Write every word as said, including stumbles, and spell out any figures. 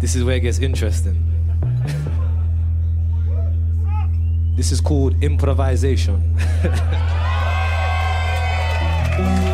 This is where it gets interesting. This is called improvisation.